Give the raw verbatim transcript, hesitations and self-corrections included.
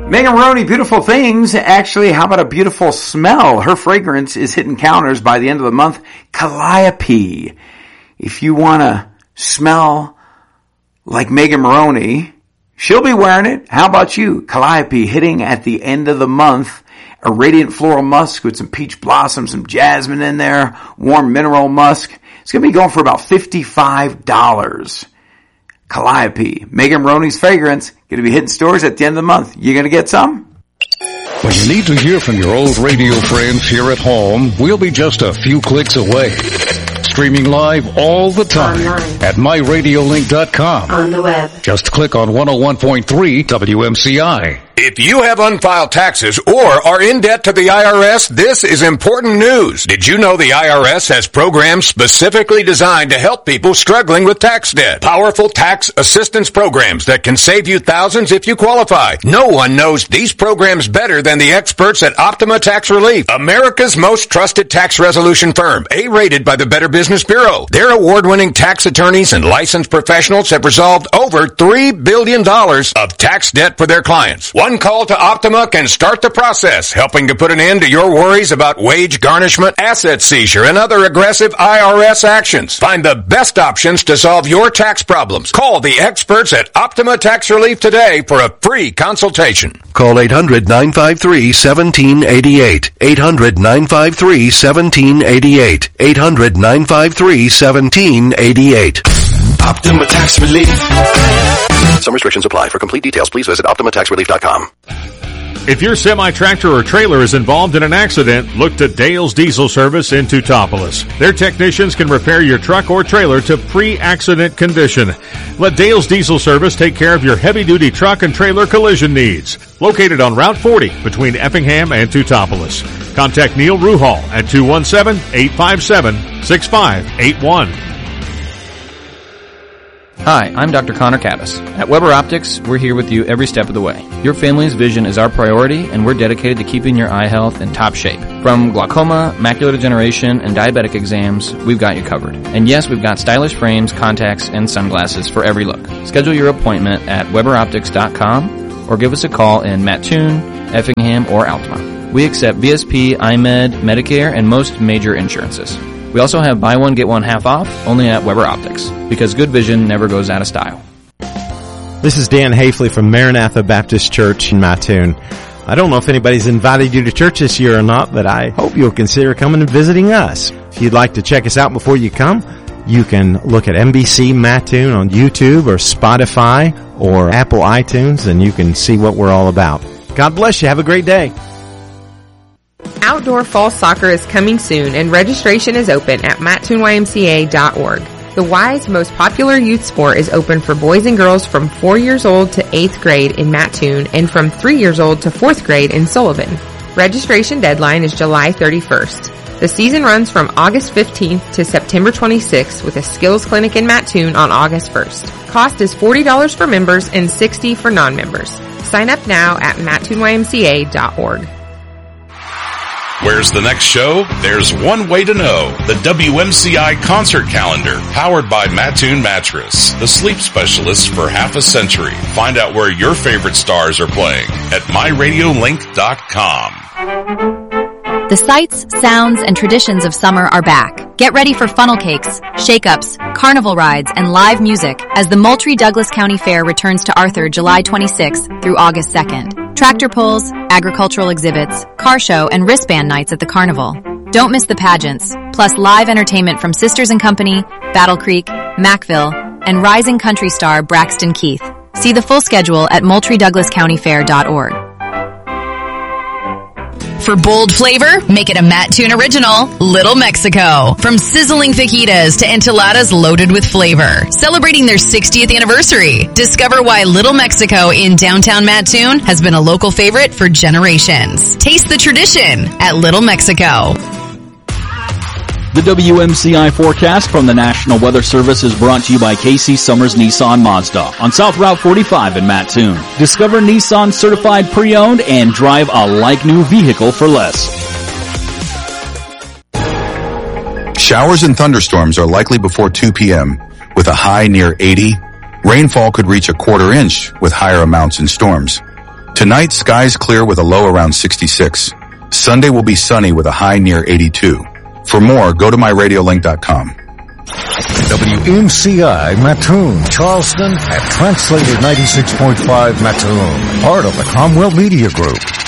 Megan Moroney, Beautiful Things. Actually, how about a beautiful smell? Her fragrance is hitting counters by the end of the month. Calliope. If you want to smell like Megan Moroney, she'll be wearing it. How about you? Calliope hitting at the end of the month. A radiant floral musk with some peach blossom, some jasmine in there, warm mineral musk. It's going to be going for about fifty-five dollars. Calliope, Megan Moroney's fragrance, going to be hitting stores at the end of the month. You going to get some? When you need to hear from your old radio friends here at home, we'll be just a few clicks away. Streaming live all the time online at my radio link dot com. On the web. Just click on one oh one point three W M C I. If you have unfiled taxes or are in debt to the I R S, this is important news. Did you know the I R S has programs specifically designed to help people struggling with tax debt? Powerful tax assistance programs that can save you thousands if you qualify. No one knows these programs better than the experts at Optima Tax Relief, America's most trusted tax resolution firm, A-rated by the Better Business Bureau. Their award-winning tax attorneys and licensed professionals have resolved over three billion dollars of tax debt for their clients. One call to Optima can start the process, helping to put an end to your worries about wage garnishment, asset seizure, and other aggressive I R S actions. Find the best options to solve your tax problems. Call the experts at Optima Tax Relief today for a free consultation. Call eight hundred nine five three one seven eight eight. eight hundred nine five three one seven eight eight. eight hundred nine five three one seven eight eight. Optima Tax Relief. Some restrictions apply. For complete details, please visit optima tax relief dot com. If your semi-tractor or trailer is involved in an accident, look to Dale's Diesel Service in Teutopolis. Their technicians can repair your truck or trailer to pre-accident condition. Let Dale's Diesel Service take care of your heavy-duty truck and trailer collision needs. Located on Route forty between Effingham and Teutopolis. Contact Neil Ruhal at two one seven, eight five seven, six five eight one. Hi, I'm Doctor Connor Caddis. At Weber Optics, we're here with you every step of the way. Your family's vision is our priority, and we're dedicated to keeping your eye health in top shape. From glaucoma, macular degeneration, and diabetic exams, we've got you covered. And yes, we've got stylish frames, contacts, and sunglasses for every look. Schedule your appointment at weber optics dot com or give us a call in Mattoon, Effingham, or Altamont. We accept V S P, I M E D, Medicare, and most major insurances. We also have buy one, get one half off, only at Weber Optics, because good vision never goes out of style. This is Dan Hafley from Maranatha Baptist Church in Mattoon. I don't know if anybody's invited you to church this year or not, but I hope you'll consider coming and visiting us. If you'd like to check us out before you come, you can look at M B C Mattoon on YouTube or Spotify or Apple iTunes, and you can see what we're all about. God bless you. Have a great day. Outdoor fall soccer is coming soon, and registration is open at mattoon y m c a dot org. The Y's most popular youth sport is open for boys and girls from four years old to eighth grade in Mattoon and from three years old to fourth grade in Sullivan. Registration deadline is July thirty-first. The season runs from August fifteenth to September twenty-sixth with a skills clinic in Mattoon on August first. Cost is forty dollars for members and sixty dollars for non-members. Sign up now at mattoon y m c a dot org. Where's the next show? There's one way to know. The W M C I concert calendar, powered by Mattoon Mattress, the sleep specialists for half a century. Find out where your favorite stars are playing at my radio link dot com. The sights, sounds, and traditions of summer are back. Get ready for funnel cakes, shake-ups, carnival rides, and live music as the Moultrie Douglas County Fair returns to Arthur July twenty-sixth through August second. Tractor pulls, agricultural exhibits, car show, and wristband nights at the carnival. Don't miss the pageants, plus live entertainment from Sisters and Company, Battle Creek, Macville, and rising country star Braxton Keith. See the full schedule at moultrie douglas county fair dot org. For bold flavor, make it a Mattoon original, Little Mexico. From sizzling fajitas to enchiladas loaded with flavor. Celebrating their sixtieth anniversary. Discover why Little Mexico in downtown Mattoon has been a local favorite for generations. Taste the tradition at Little Mexico. The W M C I forecast from the National Weather Service is brought to you by Casey Summers Nissan Mazda on South Route forty-five in Mattoon. Discover Nissan certified pre-owned and drive a like-new vehicle for less. Showers and thunderstorms are likely before two p.m. with a high near eighty. Rainfall could reach a quarter inch with higher amounts in storms. Tonight, skies clear with a low around sixty-six. Sunday will be sunny with a high near eighty-two. For more, go to my radio link dot com. W M C I Mattoon, Charleston, and Translator ninety-six point five Mattoon, part of the Cromwell Media Group.